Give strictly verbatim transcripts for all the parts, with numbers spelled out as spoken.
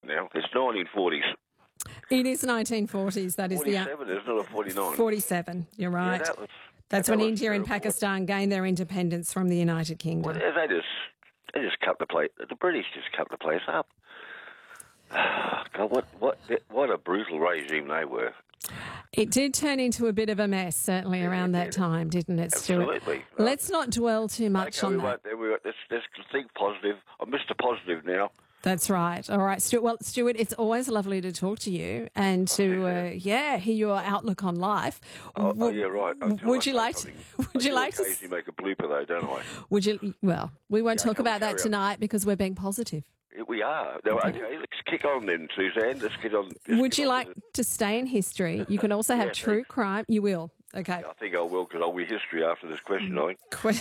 now. It's nineteen forties. It is nineteen forties. That is the forty-seven, isn't it, or forty-nine? forty-seven. You're right. Yeah, that was, That's that when was India and terrible. Pakistan gained their independence from the United Kingdom. Well, they just they just cut the place. The British just cut the place up. God, what what what a brutal regime they were. It did turn into a bit of a mess, certainly Yeah, around it that did. time, didn't it, Stuart? Absolutely. Let's not dwell too much Okay, on we that. won't, we won't, let's, let's think positive. I'm Mister Positive now. That's right. All right, Stuart. Well, Stuart, it's always lovely to talk to you and to, uh, yeah, hear your outlook on life. Oh, oh W- yeah, right. Until Would I you say like? To, something. would you I do like to? occasionally make a blooper though, don't I? Would you? Well, we won't Yeah, talk come on, about that carry on. tonight because we're being positive. We are. No, Okay. okay, let's kick on then, Suzanne. Let's get on. let's Would get you on like to to stay in history? You can also have Yeah, true crime. You will. Okay. the- I think I will because I'll be history after this question, I think. Que-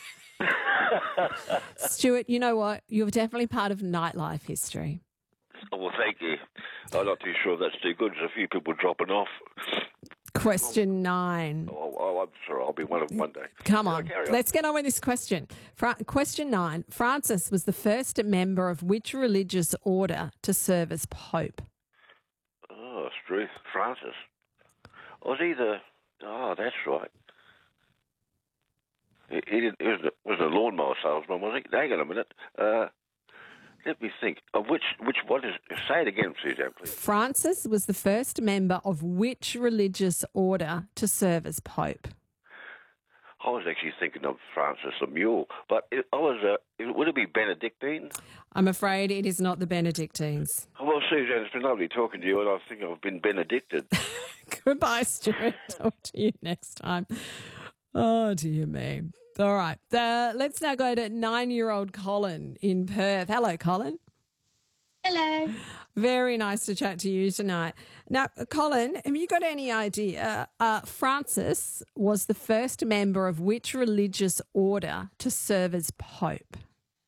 Stuart, you know what? You're definitely part of nightlife history. Oh, well, thank you. I'm not too sure if that's too good. There's a few people dropping off. Question nine. Oh, oh, I'm sorry. I'll be one of them one day. Come Yeah, on. carry on. Let's get on with this question. Fra- question nine. Francis was the first member of which religious order to serve as Pope? Oh, it's true. Francis. Was he the... Oh, that's right. He, he, didn't, he was, a, was a lawnmower salesman, was he? Hang on a minute. Uh, let me think. Of which... which what is... Say it again, Suzanne, please. Francis was the first member of which religious order to serve as Pope? I was actually thinking of Francis the Mule, but it, I was... Uh, it, would it be Benedictine? I'm afraid it is not the Benedictines. Oh, well, Suzanne, it's been lovely talking to you, and I think I've been benedicted. Goodbye, Stuart. Talk to you next time. Oh, dear me. All right. Uh, let's now go to nine-year-old Colin in Perth. Hello, Colin. Hello. Very nice to chat to you tonight. Now, Colin, have you got any idea? Uh, Francis was the first member of which religious order to serve as Pope?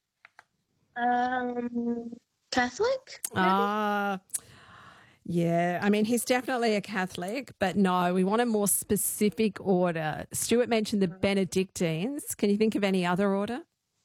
Um, Catholic? Ah, yeah. I mean, he's definitely a Catholic, but no, we want a more specific order. Stuart mentioned the Benedictines. Can you think of any other order?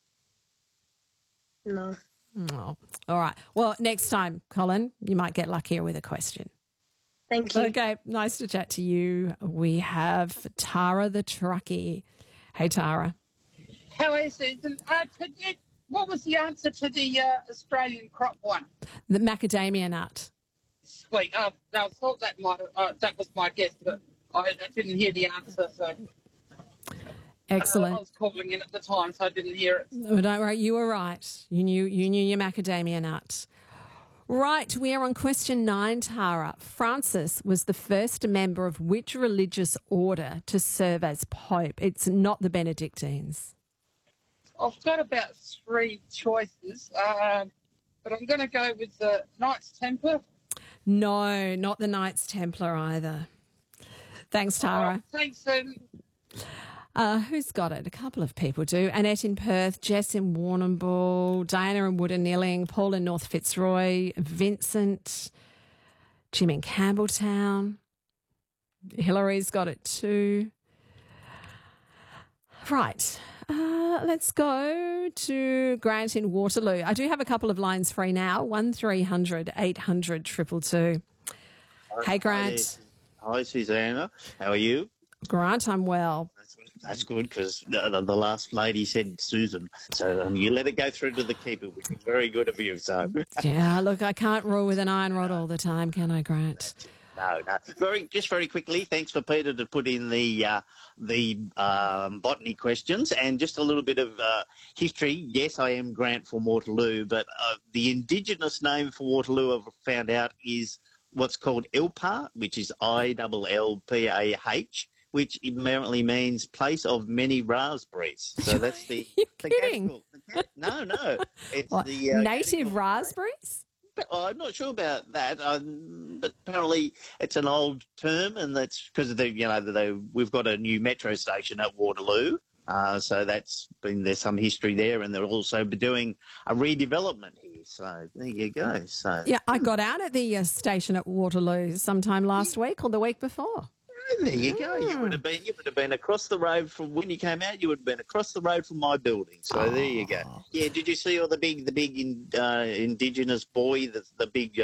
No. Oh, all right. Well, next time, Colin, you might get luckier with a question. Thank you. Okay, nice to chat to you. We have Tara the Truckie. Hey, Tara. How is Susan? Uh, could you, what was the answer to the uh, Australian crop one? The macadamia nut. Sweet. Uh, I thought that might uh, that was my guess, but I, I didn't hear the answer. So uh, I Excellent. was calling in at the time, so I didn't hear it. Oh, don't worry, you were right. You knew you knew your macadamia nut. Right, we are on question nine, Tara. Francis was the first member of which religious order to serve as Pope? It's not the Benedictines. I've got about three choices, uh, but I'm going to go with the Knights Templar. No, not the Knights Templar either. Thanks, Tara. Oh, thanks, Susan. Uh, who's got it? A couple of people do. Annette in Perth, Jess in Warrnambool, Diana in Woodanilling, Paul in North Fitzroy, Vincent, Jim in Campbelltown. Hillary's got it too. Right. Uh, let's go to Grant in Waterloo. I do have a couple of lines free now. one three hundred eight hundred two two two. Hey, Grant. Hi, Susanna. How are you? Grant, I'm well. That's, that's good because the, the, the last lady said Susan. So um, you let it go through to the keeper, which is very good of you. So Yeah, look, I can't rule with an iron rod all the time, can I, Grant? no, no. Very, just very quickly, thanks for Peter to put in the uh, the um, botany questions and just a little bit of uh, history. Yes, I am Grant from Waterloo, but uh, the Indigenous name for Waterloo I've found out is what's called Ilpah, which is I L L P A H, which apparently means place of many raspberries. So that's the. You're the kidding. cattle- the cat- no, no. It's What, the uh, native cattle- raspberries? But, oh, I'm not sure about that, um, but apparently it's an old term, and that's because of the you know the, we've got a new metro station at Waterloo, uh, so that's been there's some history there, and they're also doing a redevelopment here. So there you go. So Yeah, I got out at the uh, station at Waterloo sometime last week or the week before. there you go. You would have been you would have been across the road from when you came out. You would have been across the road from my building. So there you go. Yeah. Did you see all the big the big in, uh, Indigenous boy, the the big